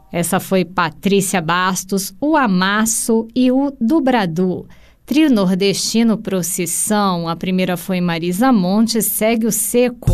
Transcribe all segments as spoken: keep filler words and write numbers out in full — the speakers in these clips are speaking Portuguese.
Essa foi Patrícia Bastos, o Amasso e o Dubradu. Trio nordestino Procissão, a primeira foi Marisa Monte, Segue o Seco.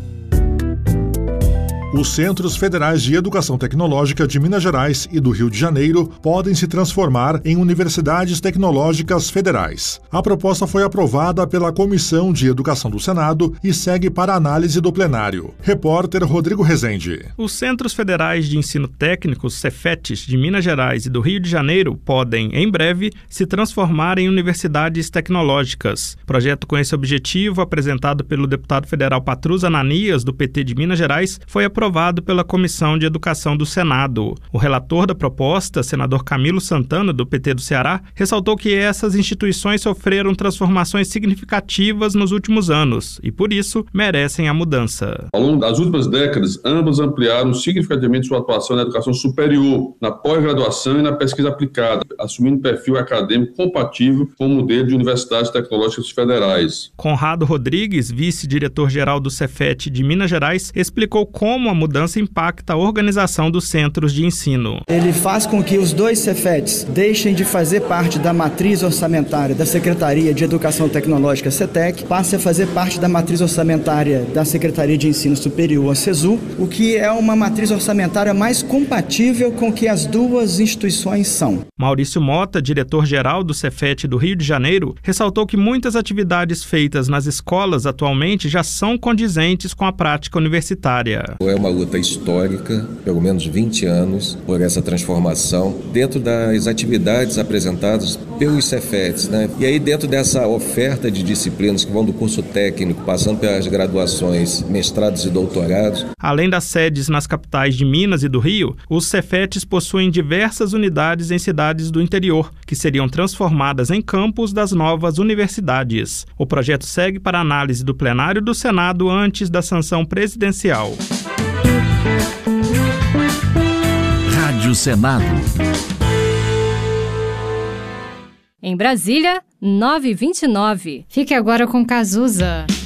Os Centros Federais de Educação Tecnológica de Minas Gerais e do Rio de Janeiro podem se transformar em universidades tecnológicas federais. A proposta foi aprovada pela Comissão de Educação do Senado e segue para análise do plenário. Repórter Rodrigo Rezende. Os Centros Federais de Ensino Técnico, Cefetes, de Minas Gerais e do Rio de Janeiro podem, em breve, se transformar em universidades tecnológicas. Projeto com esse objetivo, apresentado pelo deputado federal Patrus Ananias, do P T de Minas Gerais, foi aprovado aprovado pela Comissão de Educação do Senado. O relator da proposta, senador Camilo Santana, do P T do Ceará, ressaltou que essas instituições sofreram transformações significativas nos últimos anos e, por isso, merecem a mudança. Ao longo das últimas décadas, ambas ampliaram significativamente sua atuação na educação superior, na pós-graduação e na pesquisa aplicada, assumindo perfil acadêmico compatível com o modelo de universidades tecnológicas federais. Conrado Rodrigues, vice-diretor-geral do Cefet de Minas Gerais, explicou como a mudança impacta a organização dos centros de ensino. Ele faz com que os dois Cefetes deixem de fazer parte da matriz orçamentária da Secretaria de Educação Tecnológica, CETEC, passe a fazer parte da matriz orçamentária da Secretaria de Ensino Superior, a CESU, o que é uma matriz orçamentária mais compatível com o que as duas instituições são. Maurício Mota, diretor-geral do Cefet do Rio de Janeiro, ressaltou que muitas atividades feitas nas escolas atualmente já são condizentes com a prática universitária. É uma luta histórica, pelo menos vinte anos, por essa transformação dentro das atividades apresentadas pelos Cefetes, né? E aí dentro dessa oferta de disciplinas que vão do curso técnico, passando pelas graduações, mestrados e doutorados. Além das sedes nas capitais de Minas e do Rio, os Cefetes possuem diversas unidades em cidades do interior, que seriam transformadas em campus das novas universidades. O projeto segue para análise do plenário do Senado antes da sanção presidencial. Rádio Senado. Em Brasília, nove e vinte e nove. Fique agora com Cazuza.